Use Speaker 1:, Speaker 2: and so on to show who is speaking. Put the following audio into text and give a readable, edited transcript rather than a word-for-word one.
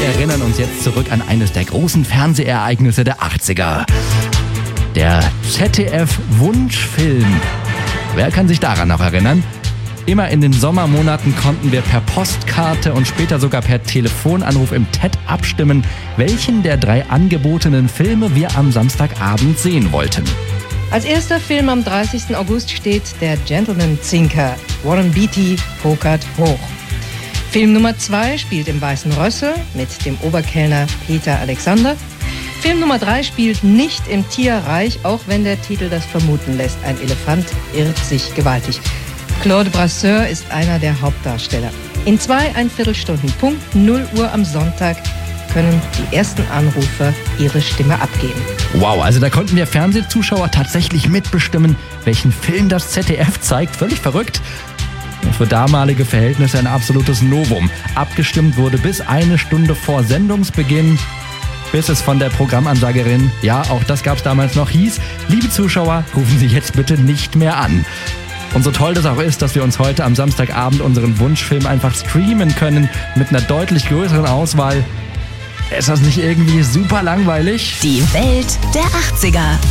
Speaker 1: erinnern uns jetzt zurück an eines der großen Fernsehereignisse der 80er. Der ZDF-Wunschfilm. Wer kann sich daran noch erinnern? Immer in den Sommermonaten konnten wir per Postkarte und später sogar per Telefonanruf im TED abstimmen, welchen der 3 angebotenen Filme wir am Samstagabend sehen wollten.
Speaker 2: Als erster Film am 30. August steht Der Gentleman-Zinker. Warren Beatty pokert hoch. Film Nummer 2 spielt im Weißen Rössel mit dem Oberkellner Peter Alexander. Film Nummer 3 spielt nicht im Tierreich, auch wenn der Titel das vermuten lässt. Ein Elefant irrt sich gewaltig. Claude Brasseur ist einer der Hauptdarsteller. In 2,25 Stunden, Punkt 0 Uhr am Sonntag, können die ersten Anrufer ihre Stimme abgeben.
Speaker 1: Wow, also da konnten wir Fernsehzuschauer tatsächlich mitbestimmen, welchen Film das ZDF zeigt. Völlig verrückt. Für damalige Verhältnisse ein absolutes Novum. Abgestimmt wurde bis 1 Stunde vor Sendungsbeginn, bis es von der Programmansagerin, ja, auch das gab es damals noch, hieß: Liebe Zuschauer, rufen Sie jetzt bitte nicht mehr an. Und so toll das auch ist, dass wir uns heute am Samstagabend unseren Wunschfilm einfach streamen können mit einer deutlich größeren Auswahl. Ist das nicht irgendwie super langweilig?
Speaker 3: Die Welt der 80er.